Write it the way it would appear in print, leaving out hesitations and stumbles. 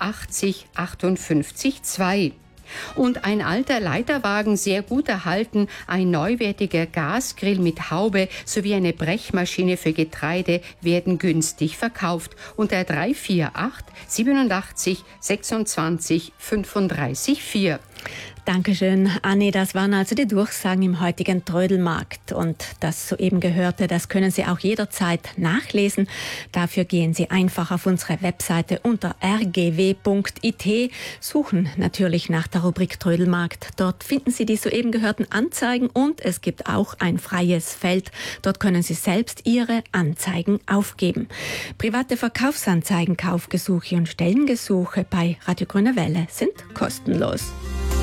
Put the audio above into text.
80 58 2. Und ein alter Leiterwagen, sehr gut erhalten, ein neuwertiger Gasgrill mit Haube sowie eine Brechmaschine für Getreide werden günstig verkauft unter 348 87 26 35 4. Dankeschön, Anni. Das waren also die Durchsagen im heutigen Trödelmarkt. Und das soeben Gehörte, das können Sie auch jederzeit nachlesen. Dafür gehen Sie einfach auf unsere Webseite unter rgw.it, suchen natürlich nach der Rubrik Trödelmarkt. Dort finden Sie die soeben gehörten Anzeigen und es gibt auch ein freies Feld. Dort können Sie selbst Ihre Anzeigen aufgeben. Private Verkaufsanzeigen, Kaufgesuche und Stellengesuche bei Radio Grüne Welle sind kostenlos.